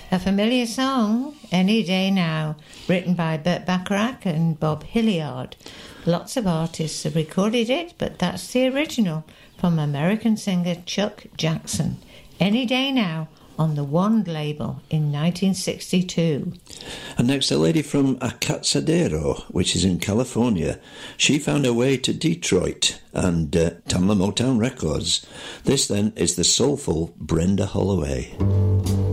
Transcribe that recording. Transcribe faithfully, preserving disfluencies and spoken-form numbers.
A familiar song, Any Day Now, written by Burt Bacharach and Bob Hilliard. Lots of artists have recorded it, but that's the original from American singer Chuck Jackson. Any Day Now, on the Wand label in nineteen sixty-two. And next, a lady from Acatzadero, which is in California. She found her way to Detroit and uh, Tamla Motown Records. This then is the soulful Brenda Holloway.